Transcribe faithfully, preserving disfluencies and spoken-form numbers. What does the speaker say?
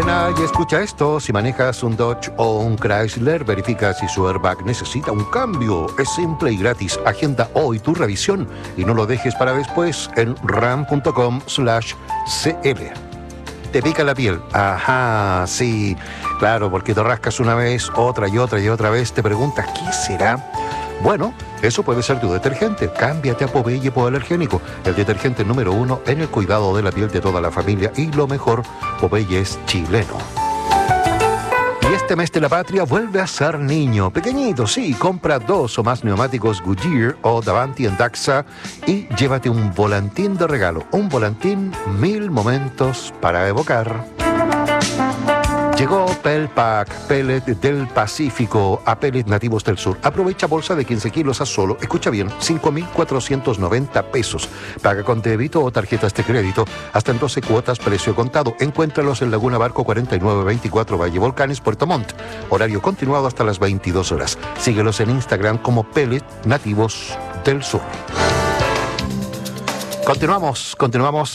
Suena y escucha esto. Si manejas un Dodge o un Chrysler, verifica si su airbag necesita un cambio. Es simple y gratis. Agenda hoy tu revisión y no lo dejes para después en ram.com slash cl. ¿Te pica la piel? Ajá, sí. Claro, porque te rascas una vez, otra y otra y otra vez. Te preguntas, ¿qué será? Bueno, eso puede ser tu detergente. Cámbiate a Popeye hipoalergénico, el detergente número uno en el cuidado de la piel de toda la familia. Y lo mejor, Popeye es chileno. Y este mes de la patria vuelve a ser niño. Pequeñito, sí. Compra dos o más neumáticos Goodyear o Davanti en Daxa y llévate un volantín de regalo. Un volantín, mil momentos para evocar. Llegó Pelpac, pellet del Pacífico, a pellets nativos del sur. Aprovecha bolsa de quince kilos a solo, escucha bien, cinco mil cuatrocientos noventa pesos. Paga con débito o tarjetas de crédito, hasta en doce cuotas, precio contado. Encuéntralos en Laguna Barco cuarenta y nueve veinticuatro, Valle Volcanes, Puerto Montt. Horario continuado hasta las veintidós horas. Síguelos en Instagram como pellets nativos del sur. Continuamos, continuamos.